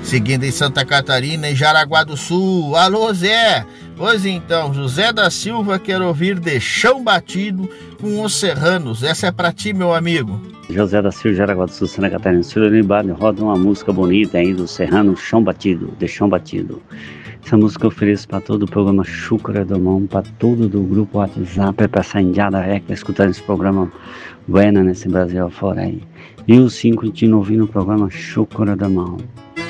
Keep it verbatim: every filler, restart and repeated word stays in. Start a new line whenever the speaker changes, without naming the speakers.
Seguindo em Santa Catarina, em Jaraguá do Sul. Alô, Zé! Pois então, José da Silva quer ouvir De Chão Batido com os Serranos. Essa é pra ti, meu amigo.
José da Silva, Jaraguá do Sul, Santa Catarina. Silvio Barney roda uma música bonita aí do Serrano, Chão Batido, De Chão Batido. Essa música eu ofereço para todo o programa Chúcara do Mão, para todo do grupo WhatsApp, para essa indiada é que vai escutar esse programa Buena nesse Brasil afora aí. E os cinco continuam ouvindo o programa Chúcara do Mão.